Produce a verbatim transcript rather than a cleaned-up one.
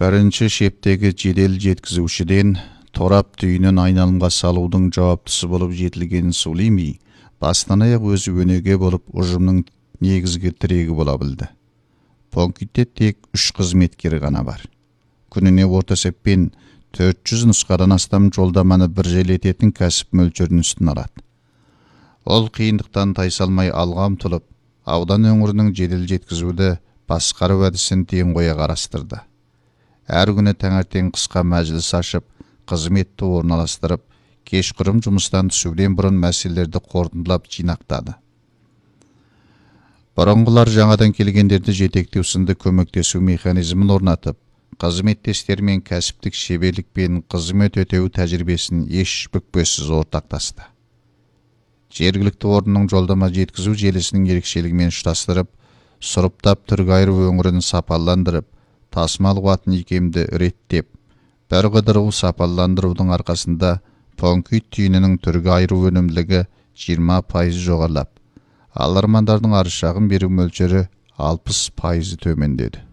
Бірінші шептегі жедел жеткізушіден торап түйінін айналымға салудың жауаптысы болып жетілген Сулейми, бастан аяқ өзі өнеге болып ұжымның негізгі тірегі бола білді. Понкитте тек үш қызметкері ғана бар. Күніне орта есеппен төрт жүз нұсқадан астам жолдаманы бір желететін кәсіп мөлшерін үстін алады. Ол қиындықтан тайсалмай алға ұмтылып, аудан өңірінің жедел жеткізуді басқару әдісін тең қоя қарастырды. Әр күні таңертең қысқа мәжіліс ашып, қызметті орналастырып, кешқұрым жұмыстан түсуден бұрын мәселелерді қорытындылап жинақтады. Бұрынғылар жаңадан келгендерді жетектеу сынды көмектесу механизмін орнатып, қызметтестер мен кәсіптік шеберлік пен қызмет өтеу тәжірибесін еш бүкпесіз ортақтасты. Жергілікті орынның жолдама жеткізу желісінің ерекшелігімен ұштастырып, сұрыптап түрге айыру өңірін сапаландырып, тасымал қуатын икемді реттеп, бір қыдыру сапаландырудың арқасында понкит түйінінің түрге айыру өнімділігі жиырма пайыз жоғарылап, алармандардың арыз шағым беру мөлшері алпыс пайыз төмендеді.